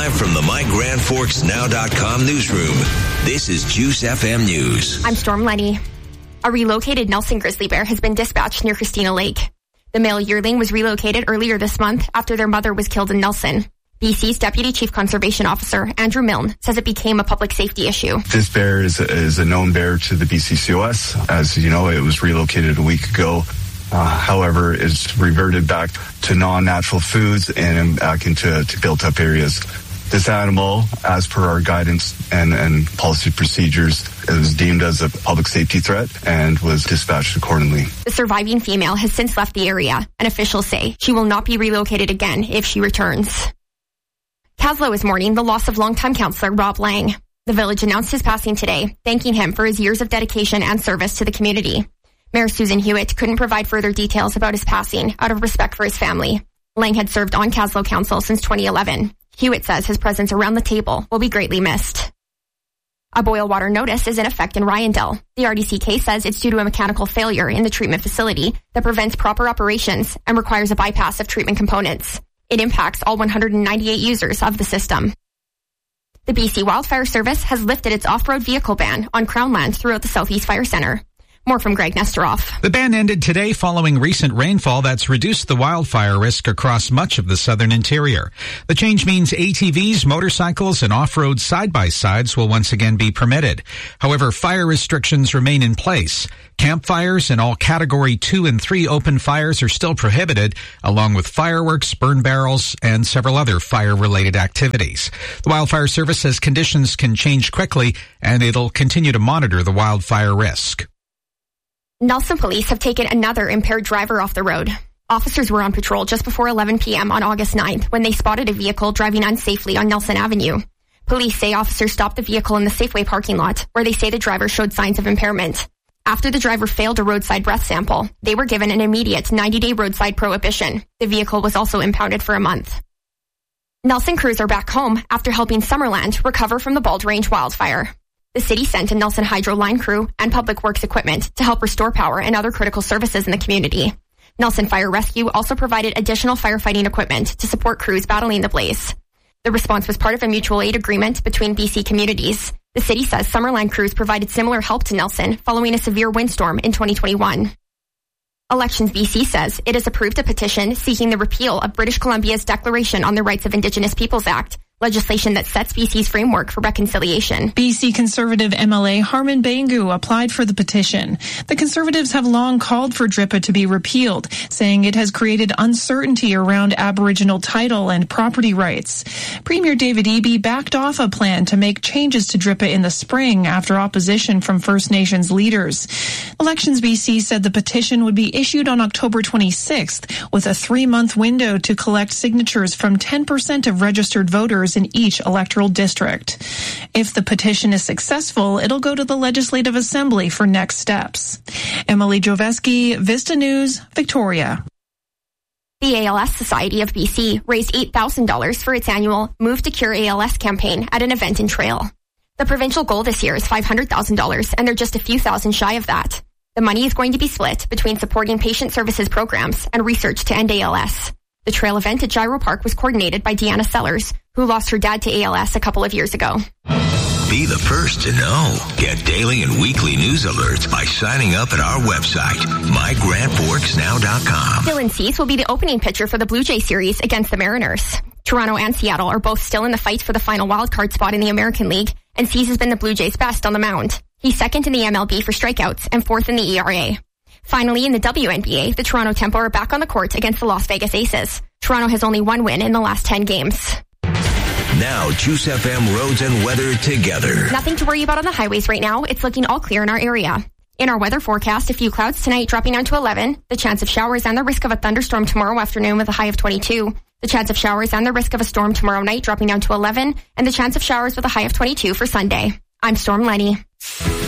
Live from the MyGrandForksNow.com newsroom, this is Juice FM News. I'm Storm Lenny. A relocated Nelson grizzly bear has been dispatched near Christina Lake. The male yearling was relocated earlier this month after their mother was killed in Nelson. BC's Deputy Chief Conservation Officer, Andrew Milne, says it became a public safety issue. This bear is a known bear to the BCCOS. As you know, it was relocated a week ago. However, it's reverted back to non-natural foods and back into built-up areas. This animal, as per our guidance and policy procedures, is deemed as a public safety threat and was dispatched accordingly. The surviving female has since left the area, and officials say she will not be relocated again if she returns. Kaslo is mourning the loss of longtime councillor Rob Lang. The village announced his passing today, thanking him for his years of dedication and service to the community. Mayor Susan Hewitt couldn't provide further details about his passing out of respect for his family. Lang had served on Kaslo Council since 2011. Hewitt says his presence around the table will be greatly missed. A boil water notice is in effect in Ryandale. The RDCK says it's due to a mechanical failure in the treatment facility that prevents proper operations and requires a bypass of treatment components. It impacts all 198 users of the system. The BC Wildfire Service has lifted its off-road vehicle ban on Crown lands throughout the Southeast Fire Centre. More from Greg Nesteroff. The ban ended today following recent rainfall that's reduced the wildfire risk across much of the southern interior. The change means ATVs, motorcycles, and off-road side-by-sides will once again be permitted. However, fire restrictions remain in place. Campfires and all Category 2 and 3 open fires are still prohibited, along with fireworks, burn barrels, and several other fire-related activities. The Wildfire Service says conditions can change quickly, and it'll continue to monitor the wildfire risk. Nelson police have taken another impaired driver off the road. Officers were on patrol just before 11 p.m. on August 9th when they spotted a vehicle driving unsafely on Nelson Avenue. Police say officers stopped the vehicle in the Safeway parking lot, where they say the driver showed signs of impairment. After the driver failed a roadside breath sample, they were given an immediate 90-day roadside prohibition. The vehicle was also impounded for a month. Nelson crews are back home after helping Summerland recover from the Bald Range wildfire. The city sent a Nelson Hydro line crew and public works equipment to help restore power and other critical services in the community. Nelson Fire Rescue also provided additional firefighting equipment to support crews battling the blaze. The response was part of a mutual aid agreement between BC communities. The city says Summerland crews provided similar help to Nelson following a severe windstorm in 2021. Elections BC says it has approved a petition seeking the repeal of British Columbia's Declaration on the Rights of Indigenous Peoples Act, legislation that sets BC's framework for reconciliation. BC Conservative MLA Harman Bangu applied for the petition. The Conservatives have long called for DRIPA to be repealed, saying it has created uncertainty around Aboriginal title and property rights. Premier David Eby backed off a plan to make changes to DRIPA in the spring after opposition from First Nations leaders. Elections BC said the petition would be issued on October 26th with a 3-month window to collect signatures from 10% of registered voters in each electoral district. If the petition is successful, it'll go to the Legislative Assembly for next steps. Emily Joveski, Vista News, Victoria. The ALS Society of BC raised $8,000 for its annual Move to Cure ALS campaign at an event in Trail. The provincial goal this year is $500,000, and they're just a few thousand shy of that. The money is going to be split between supporting patient services programs and research to end ALS. The Trail event at Gyro Park was coordinated by Deanna Sellers, who lost her dad to ALS a couple of years ago. Be the first to know. Get daily and weekly news alerts by signing up at our website, MyGrandForksNow.com. Dylan Cease will be the opening pitcher for the Blue Jay series against the Mariners. Toronto and Seattle are both still in the fight for the final wildcard spot in the American League, and Cease has been the Blue Jays' best on the mound. He's second in the MLB for strikeouts and fourth in the ERA. Finally, in the WNBA, the Toronto Tempo are back on the court against the Las Vegas Aces. Toronto has only one win in the last 10 games. Now, Juice FM roads and weather together. Nothing to worry about on the highways right now. It's looking all clear in our area. In our weather forecast, a few clouds tonight dropping down to 11. The chance of showers and the risk of a thunderstorm tomorrow afternoon with a high of 22. The chance of showers and the risk of a storm tomorrow night dropping down to 11. And the chance of showers with a high of 22 for Sunday. I'm Storm Lenny.